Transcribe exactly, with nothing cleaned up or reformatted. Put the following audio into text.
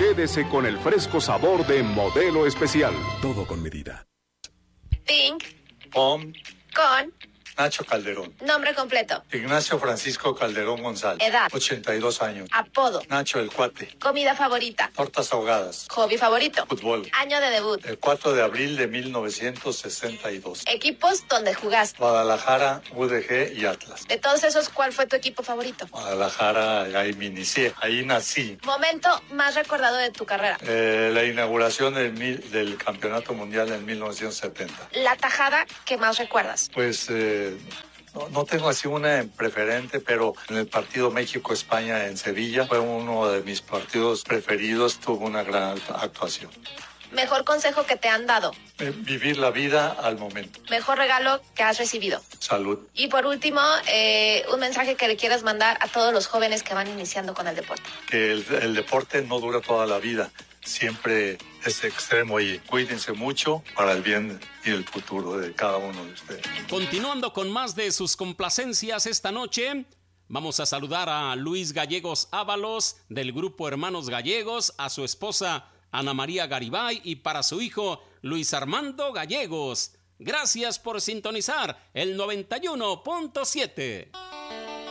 Quédese con el fresco sabor de Modelo Especial. Todo con medida. Pink. Pom. Con. Nacho Calderón. Nombre completo. Ignacio Francisco Calderón González. Edad. ochenta y dos años. Apodo. Nacho el Cuate. Comida favorita. Tortas ahogadas. Hobby favorito. Fútbol. Año de debut. El cuatro de abril de mil novecientos sesenta y dos. Equipos donde jugaste. Guadalajara, U D G y Atlas. De todos esos, ¿cuál fue tu equipo favorito? Guadalajara, ahí me inicié, ahí nací. Momento más recordado de tu carrera. Eh, la inauguración del, mil, del Campeonato Mundial en mil novecientos setenta. La tajada que más recuerdas. Pues... Eh, No, no tengo así una preferente, pero en el partido México-España en Sevilla fue uno de mis partidos preferidos, tuvo una gran actuación. Mejor consejo que te han dado. Eh, vivir la vida al momento. Mejor regalo que has recibido. Salud. Y por último, eh, un mensaje que le quieras mandar a todos los jóvenes que van iniciando con el deporte. Que el, el deporte no dura toda la vida, siempre es extremo y cuídense mucho para el bien y el futuro de cada uno de ustedes. Continuando con más de sus complacencias esta noche, vamos a saludar a Luis Gallegos Ábalos del grupo Hermanos Gallegos, a su esposa Ana María Garibay y para su hijo Luis Armando Gallegos. Gracias por sintonizar el noventa y uno punto siete.